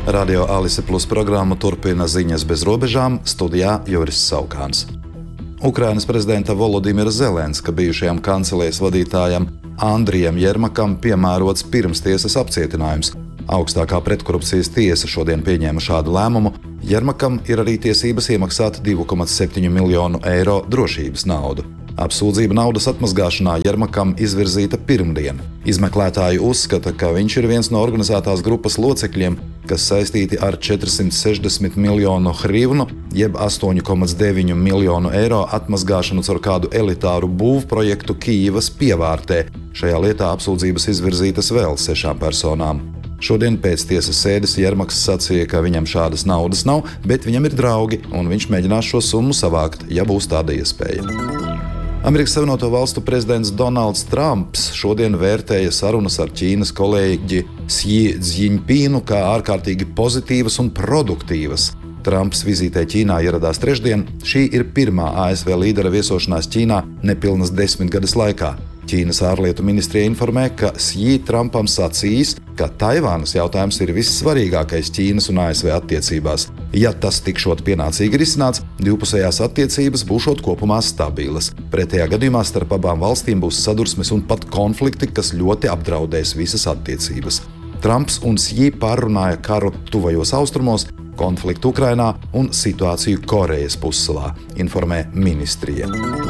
Radio Alise Plus programmu turpina ziņas bez robežām, studijā Juris Saukāns. Ukrainas prezidenta Volodimira Zelenska bijušajam kancelējas vadītājam Andrijam Jermakam piemērots pirmstiesas apcietinājums. Augstākā pretkorupcijas tiesa šodien pieņēma šādu lēmumu. Jermakam ir arī tiesības iemaksāt 2,7 miljonu eiro drošības naudu. Apsūdzība naudas atmazgāšanā Jermakam izvirzīta pirmdien. Izmeklētāji uzskata, ka viņš ir viens no organizētās grupas locekļiem, kas saistīti ar 460 miljonu hrivnu, jeb 8,9 miljonu eiro atmazgāšanu caur kādu elitāru būvprojektu Kijivas pievārtē. Šajā lietā apsūdzības izvirzītas vēl 6 personām. Šodien pēc tiesas sēdes Jermaks sacīja, ka viņam šādas naudas nav, bet viņam ir draugi, un viņš mēģinās šo summu savākt, ja būs tāda iespēja. Amerikas Savienoto Valstu prezidents Donalds Trumps šodien vērtēja sarunas ar Ķīnas kolēģi Xi Jinpingu kā ārkārtīgi pozitīvas un produktīvas. Trumps vizītē Ķīnā ieradās trešdien. Šī ir pirmā ASV līdera viesošanās Ķīnā nepilnas 10 gadus laikā. Ķīnas ārlietu ministrija informē, ka Xi Trumpam sacījis, ka Taivānas jautājums ir vissvarīgākais Ķīnas un ASV attiecībās. Ja tas tikšot pienācīgi risināts, divpusējās attiecības būšot kopumā stabilas. Pretējā gadījumā starp abām valstīm būs sadursmes un pat konflikti, kas ļoti apdraudēs visas attiecības. Trumps un Xi pārrunāja karu tuvajos austrumos, konfliktu Ukrainā un situāciju Korejas pussalā, informē ministrija.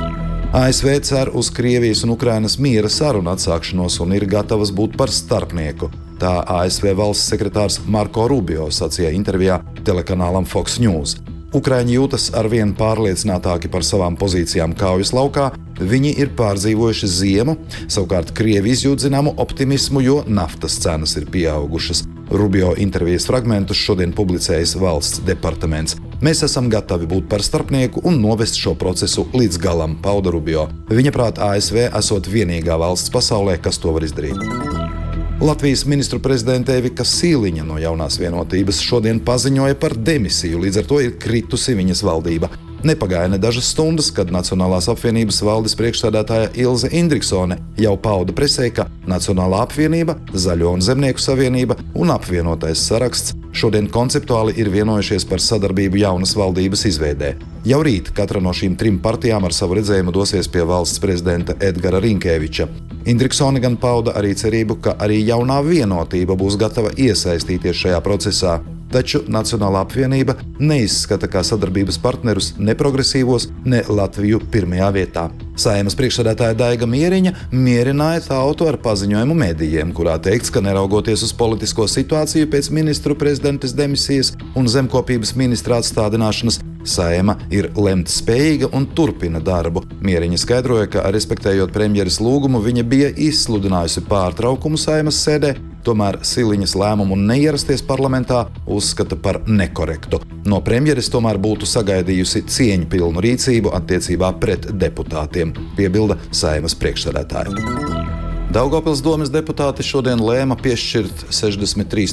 ASV cer uz Krievijas un Ukrainas miera sarunu atsākšanos un ir gatavas būt par starpnieku. Tā ASV valsts sekretārs Marko Rubio sacīja intervijā telekanālam Fox News. Ukraiņi jūtas arvien pārliecinātāki par savām pozīcijām kaujas laukā, viņi ir pārdzīvojuši ziemu, savukārt Krievi izjūt zināmu optimismu, jo naftas cenas ir pieaugušas. Rubio intervijas fragmentus šodien publicējis valsts departaments. Mēs esam gatavi būt par starpnieku un novest šo procesu līdz galam, pauda Rubio. Viņa prāt ASV esot vienīgā valsts pasaulē, kas to var izdarīt. Latvijas ministru prezidente Evika Sīliņa no Jaunās vienotības šodien paziņoja par demisiju, līdz ar to ir kritusi viņas valdība. Nepagāja ne dažas stundas, kad Nacionālās apvienības valdes priekšsēdētāja Ilze Indriksone jau pauda presē, ka Nacionālā apvienība, Zaļo un Zemnieku savienība un apvienotais saraksts šodien konceptuāli ir vienojušies par sadarbību jaunas valdības izveidē. Jau rīt katra no šīm 3 partijām ar savu redzējumu dosies pie valsts prezidenta Edgara Rinkēviča. Indriksone gan pauda arī cerību, ka arī jaunā vienotība būs gatava iesaistīties šajā procesā. Taču Nacionālā apvienība neizskata kā sadarbības partnerus ne progresīvos, ne Latviju pirmajā vietā. Saeimas priekšsēdētāja Daiga Mieriņa mierināja tautu ar paziņojumu medijiem, kurā teikts, ka neraugoties uz politisko situāciju pēc ministru prezidentes demisijas un zemkopības ministra atstādināšanas, Saeima ir lemt spējīga un turpina darbu. Mieriņa skaidroja, ka respektējot premjeras lūgumu, viņa bija izsludinājusi pārtraukumu Saeimas sēdē, tomēr Siliņas lēmumu neierasties parlamentā uzskata par nekorektu. No premjeres tomēr būtu sagaidījusi cieņpilnu rīcību attiecībā pret deputātiem, piebilda Saeimas priekšsēdētāja. Daugavpils domes deputāti šodien lēma piešķirt 63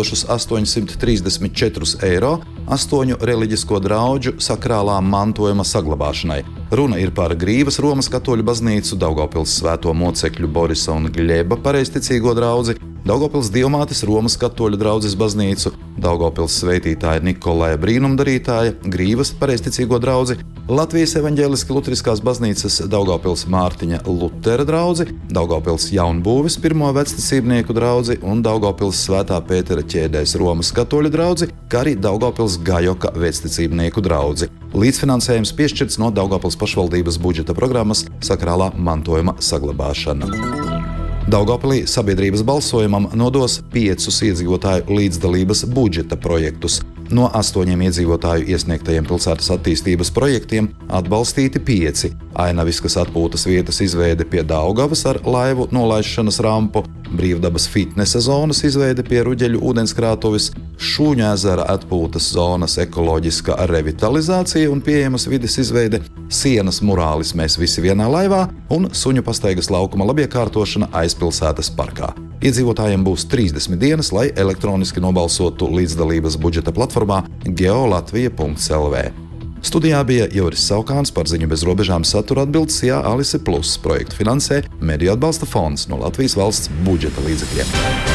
834 eiro 8 reliģisko draugu sakrālā mantojuma saglabāšanai. Runa ir par Grīvas Romas katoļu baznīcu, Daugavpils svēto mocekļu Borisa un Gļeba pareizticīgo draudzi, Daugavpils Dievmātes Romas katoļu draudzes baznīcu, Daugavpils svētītāja Nikolaja brīnumdarītāja, Grīvas pareizticīgo draudzi, Latvijas evaņģēliski luteriskās baznīcas Daugavpils Mārtiņa Lutera draudzi, Daugavpils Jaunbūves pirmo vecticībnieku draudzi un Daugavpils Svētā Pētera ķēdēs Romas katoļu draudzi, kā arī Daugavpils Gajoka vecticībnieku draudzi. Līdzfinansējums piešķirts no Daugavpils pašvaldības budžeta programmas Sakrālā mantojuma saglabāšana. Daugavpilī sabiedrības balsojumam nodos 5 iedzīvotāju līdzdalības budžeta projektus. No 8 iedzīvotāju iesniegtajiem pilsētas attīstības projektiem atbalstīti 5. Ainaviskas atpūtas vietas izveide pie Daugavas ar laivu nolaišanas rampu, brīvdabas fitnesa zonas izveide pie Ruģeļu ūdenskrātuves, Šūņu ezera atpūtas zonas ekoloģiska revitalizācija un pieejamas vides izveide, sienas murālis Mēs visi vienā laivā un suņu pastaigas laukuma labiekārtošana aizpilsētas parkā. Iedzīvotājiem būs 30 dienas, lai elektroniski nobalsotu līdzdalības budžeta platformā geolatvija.lv. Studijā bija Juris Saukāns, par ziņu bez robežām satura atbildes Alise Plus. Projektu finansē Mediju atbalsta fonds no Latvijas valsts budžeta līdzekļiem.